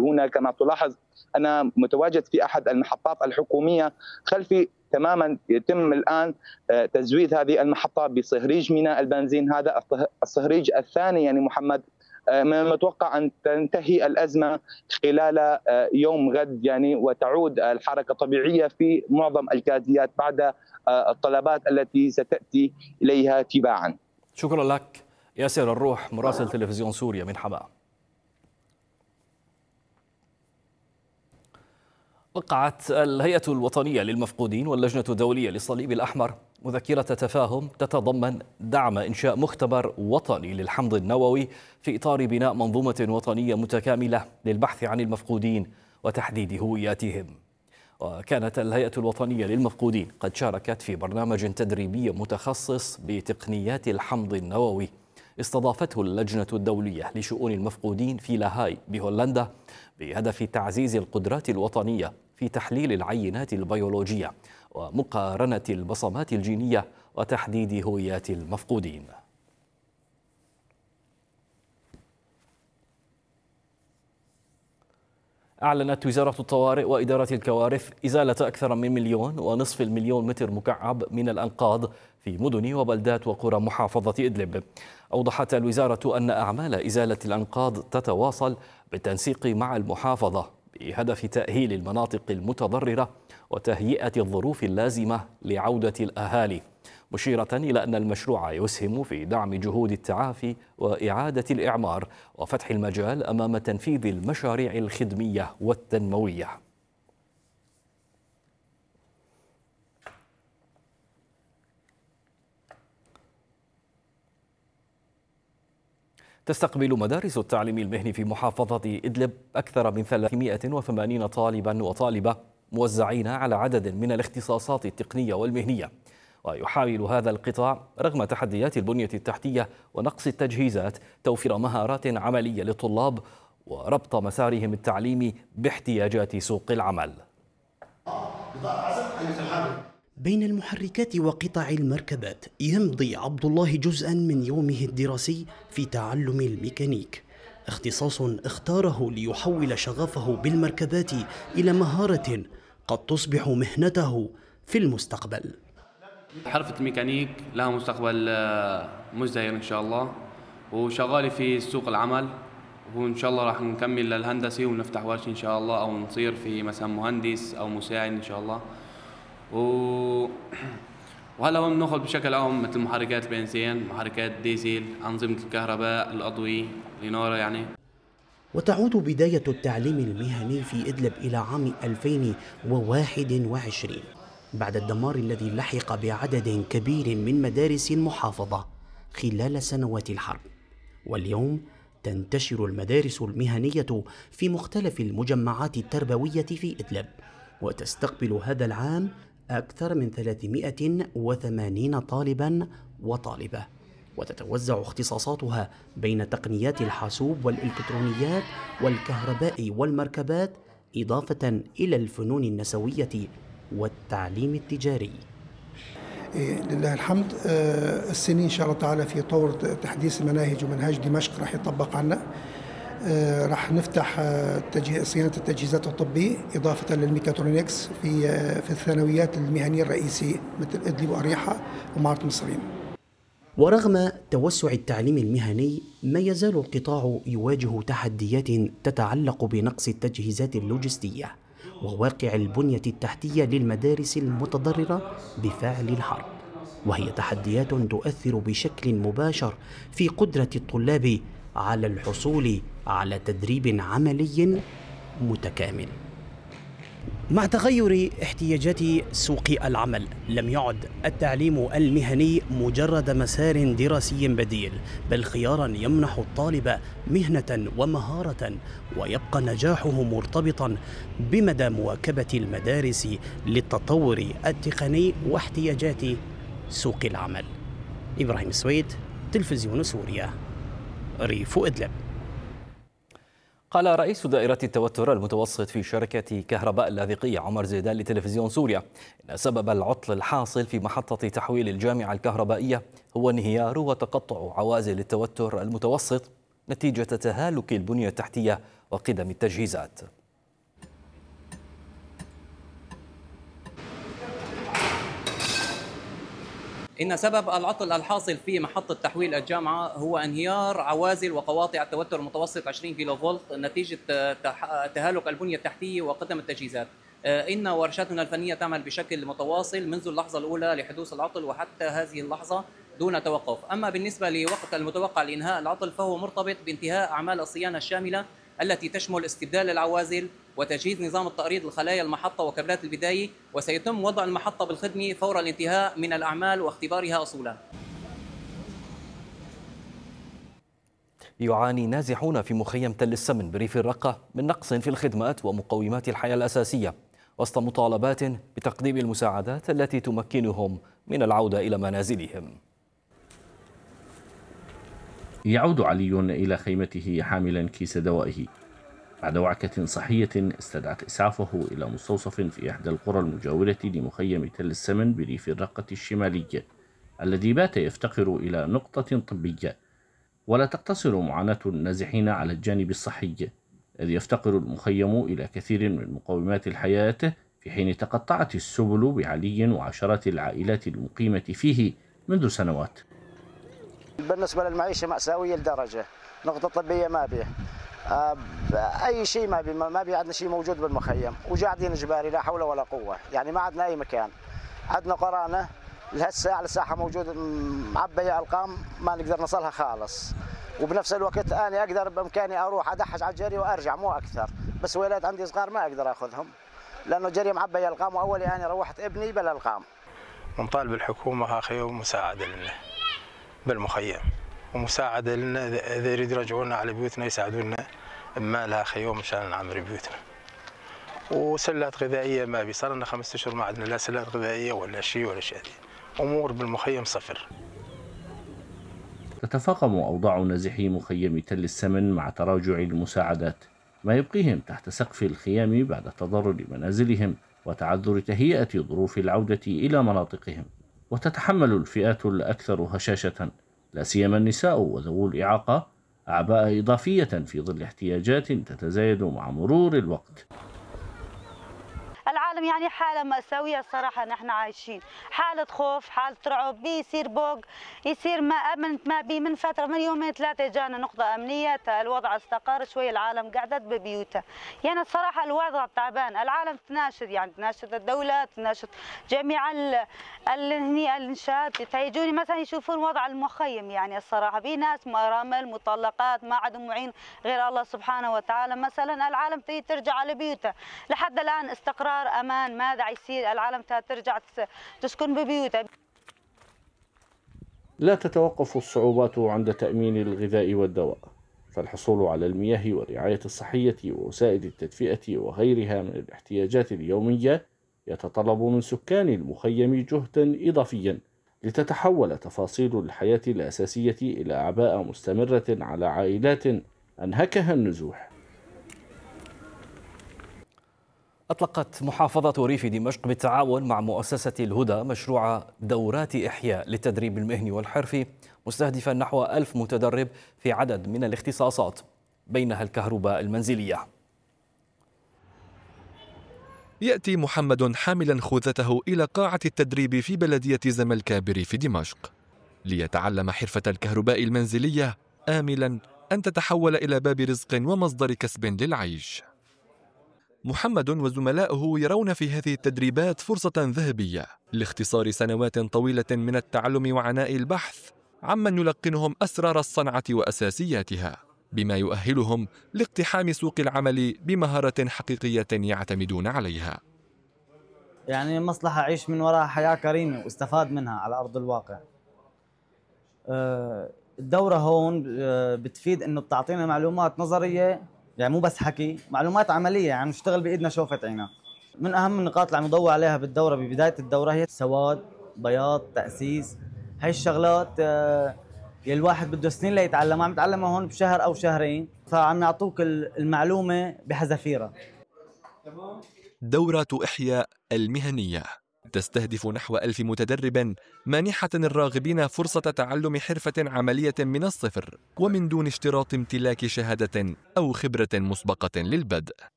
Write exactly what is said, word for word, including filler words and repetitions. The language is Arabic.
هنا. كما تلاحظ أنا متواجد في أحد المحطات الحكومية خلفي تماما، يتم الآن تزويد هذه المحطة بصهريج ميناء البنزين. هذا الصهريج الثاني يعني محمد. من المتوقع أن تنتهي الأزمة خلال يوم غد يعني، وتعود الحركة طبيعية في معظم الجازيات بعد الطلبات التي ستأتي إليها تباعا. شكرا لك ياسر الروح مراسل تلفزيون سوريا من حماة. وقعت الهيئة الوطنية للمفقودين واللجنة الدولية للصليب الأحمر مذكرة تفاهم تتضمن دعم إنشاء مختبر وطني للحمض النووي في إطار بناء منظومة وطنية متكاملة للبحث عن المفقودين وتحديد هوياتهم. وكانت الهيئة الوطنية للمفقودين قد شاركت في برنامج تدريبي متخصص بتقنيات الحمض النووي استضافته اللجنة الدولية لشؤون المفقودين في لاهاي بهولندا بهدف تعزيز القدرات الوطنية في تحليل العينات البيولوجية ومقارنة البصمات الجينية وتحديد هويات المفقودين. أعلنت وزارة الطوارئ وإدارة الكوارث إزالة أكثر من مليون ونصف المليون متر مكعب من الأنقاض في مدن وبلدات وقرى محافظة إدلب. أوضحت الوزارة أن أعمال إزالة الأنقاض تتواصل بالتنسيق مع المحافظة بهدف تأهيل المناطق المتضررة وتهيئة الظروف اللازمة لعودة الأهالي، مشيرة إلى أن المشروع يسهم في دعم جهود التعافي وإعادة الإعمار وفتح المجال أمام تنفيذ المشاريع الخدمية والتنموية. تستقبل مدارس التعليم المهني في محافظة إدلب أكثر من ثلاثمائة وثمانين طالبا وطالبة موزعين على عدد من الاختصاصات التقنية والمهنية. ويحاول هذا القطاع رغم تحديات البنية التحتية ونقص التجهيزات توفير مهارات عملية للطلاب وربط مسارهم التعليمي باحتياجات سوق العمل. بين المحركات وقطع المركبات يمضي عبد الله جزءا من يومه الدراسي في تعلم الميكانيك، اختصاص اختاره ليحول شغفه بالمركبات إلى مهارة قد تصبح مهنته في المستقبل. حرفة الميكانيك لها مستقبل مزدهر إن شاء الله، وشغالي في سوق العمل، وإن شاء الله راح نكمل للهندسي ونفتح ورشة إن شاء الله، أو نصير في مثلا مهندس أو مساعد إن شاء الله. و... وهلا هون بناخذ بشكل عام مثل محركات البنزين، محركات ديزل، أنظمة الكهرباء، الأضوية، الإنارة يعني. وتعود بداية التعليم المهني في إدلب إلى عام ألفين وواحد وعشرين بعد الدمار الذي لحق بعدد كبير من مدارس المحافظة خلال سنوات الحرب. واليوم تنتشر المدارس المهنية في مختلف المجمعات التربوية في إدلب، وتستقبل هذا العام أكثر من ثلاثمائة وثمانين طالبا وطالبة، وتتوزع اختصاصاتها بين تقنيات الحاسوب والإلكترونيات والكهرباء والمركبات، إضافة إلى الفنون النسوية والتعليم التجاري. إيه لله الحمد. آه السنين إن شاء الله تعالى في طور تحديث المناهج، ومنهاج دمشق راح يطبق عنا. آه راح نفتح آه صيانة التجهيزات الطبية إضافة للميكاترونكس في آه في الثانويات المهنية الرئيسية مثل إدلب وأريحة ومعرض مصرين. ورغم توسع التعليم المهني ما يزال القطاع يواجه تحديات تتعلق بنقص التجهيزات اللوجستية وواقع البنية التحتية للمدارس المتضررة بفعل الحرب، وهي تحديات تؤثر بشكل مباشر في قدرة الطلاب على الحصول على تدريب عملي متكامل. مع تغير احتياجات سوق العمل لم يعد التعليم المهني مجرد مسار دراسي بديل، بل خيارا يمنح الطالب مهنة ومهارة، ويبقى نجاحه مرتبطا بمدى مواكبة المدارس للتطور التقني واحتياجات سوق العمل. إبراهيم السويد، تلفزيون سوريا، ريف إدلب. قال رئيس دائرة التوتر المتوسط في شركة كهرباء اللاذقية عمر زيدان لتلفزيون سوريا إن سبب العطل الحاصل في محطة تحويل الجامعة الكهربائية هو انهيار وتقطع عوازل التوتر المتوسط نتيجة تهالك البنية التحتية وقدم التجهيزات. إن سبب العطل الحاصل في محطة تحويل الجامعة هو انهيار عوازل وقواطع التوتر المتوسط عشرين كيلو فولت نتيجة تهالك البنية التحتية وقدم التجهيزات. إن ورشاتنا الفنية تعمل بشكل متواصل منذ اللحظة الأولى لحدوث العطل وحتى هذه اللحظة دون توقف. أما بالنسبة لوقت المتوقع لإنهاء العطل فهو مرتبط بانتهاء أعمال الصيانة الشاملة التي تشمل استبدال العوازل وتجهيز نظام التأريض لخلايا المحطة وكابلات البداية، وسيتم وضع المحطة بالخدمة فور الانتهاء من الأعمال واختبارها أصولا. يعاني نازحون في مخيم تل السمن بريف الرقة من نقص في الخدمات ومقومات الحياة الأساسية وسط مطالبات بتقديم المساعدات التي تمكنهم من العودة إلى منازلهم. يعود علي إلى خيمته حاملا كيس دوائه بعد وعكة صحية استدعت إسعافه إلى مستوصف في إحدى القرى المجاورة لمخيم تل السمن بريف الرقة الشمالي الذي بات يفتقر إلى نقطة طبية. ولا تقتصر معاناة النازحين على الجانب الصحي، إذ يفتقر المخيم إلى كثير من مقومات الحياة في حين تقطعت السبل بعلي وعشرات العائلات المقيمة فيه منذ سنوات. بالنسبة للمعيشة مأساوية لدرجة نقطة طبية ما بيه، أي شيء ما بيه، ما بيه عندنا شيء موجود بالمخيم، وقاعدين إجباري لا حول ولا قوة، يعني ما عندنا أي مكان. عندنا قرانة لهالساعة الساحة موجود معبية أرقام ما نقدر نصلها خالص، وبنفس الوقت أنا أقدر بإمكاني أروح أدحج على الجري وأرجع مو أكثر، بس ولاد عندي صغار ما أقدر أخذهم لأنه جري معبية أرقام، وأولي أنا روحت ابني بلا أرقام. نطالب الحكومة أخي ومساعدة لنا بالمخيم ومساعدة لنا إذا يريد يرجعونا على بيوتنا يساعدونا بمالها خيوم مشان نعمر بيوتنا. وسلات غذائية ما بي، صار لنا خمسة أشهر ما عندنا لا سلات غذائية ولا شيء ولا شيء. أمور بالمخيم صفر. تتفاقم أوضاع نازحي مخيم تل السمن مع تراجع المساعدات، ما يبقيهم تحت سقف الخيام بعد تضرر منازلهم وتعذر تهيئة ظروف العودة إلى مناطقهم. وتتحمل الفئات الأكثر هشاشة لا سيما النساء وذوو الإعاقة أعباء إضافية في ظل احتياجات تتزايد مع مرور الوقت. العالم يعني حالة مأساوية الصراحة، نحن عايشين حالة خوف، حالة رعب، بيصير بوق، يصير ما أمن ما بي. من فترة من يومين ثلاثة جانا نقطة أمنية، الوضع استقر شوي، العالم قعدت ببيوتها. يعني الصراحة الوضع تعبان، العالم تناشد، يعني تناشد الدولة، تناشد جميع اللي الإنشاءات تيجوني مثلا يشوفون وضع المخيم. يعني الصراحة في ناس أرامل مطلقات ما عندهم معين غير الله سبحانه وتعالى. مثلا العالم تريد ترجع على بيوتها، لحد الآن استقرار أمان، ماذا يصير؟ العالم ترجع تسكن ببيوتها. لا تتوقف الصعوبات عند تأمين الغذاء والدواء، فالحصول على المياه والرعاية الصحية ووسائل التدفئة وغيرها من الاحتياجات اليومية يتطلب من سكان المخيم جهدا إضافيا لتتحول تفاصيل الحياة الأساسية إلى أعباء مستمرة على عائلات أنهكها النزوح. أطلقت محافظة ريف دمشق بالتعاون مع مؤسسة الهدى مشروع دورات إحياء للتدريب المهني والحرفي، مستهدفا نحو ألف متدرب في عدد من الاختصاصات بينها الكهرباء المنزلية. يأتي محمد حاملا خوذته إلى قاعة التدريب في بلدية زملكا بريف دمشق ليتعلم حرفة الكهرباء المنزلية، آملا أن تتحول إلى باب رزق ومصدر كسب للعيش. محمد وزملاؤه يرون في هذه التدريبات فرصة ذهبية لاختصار سنوات طويلة من التعلم وعناء البحث عمن يلقنهم أسرار الصنعة وأساسياتها، بما يؤهلهم لاقتحام سوق العمل بمهارة حقيقية يعتمدون عليها. يعني مصلحة أعيش من وراء حياة كريمة واستفاد منها على أرض الواقع. الدورة هون بتفيد إنه بتعطينا معلومات نظرية، يعني مو بس حكي، معلومات عملية، يعني نشتغل بإيدنا شوفة عينا. من أهم النقاط اللي عم نضوي عليها بالدورة ببداية الدورة هي سواد، بياض، تأسيس. هاي الشغلات يلي الواحد بده سنين ليتعلمها، عم يتعلمها هون بشهر أو شهرين، فعم يعطوك المعلومة بحذافيرها. دورة إحياء المهنية تستهدف نحو ألف متدرب مانحة الراغبين فرصة تعلم حرفة عملية من الصفر ومن دون اشتراط امتلاك شهادة أو خبرة مسبقة للبدء.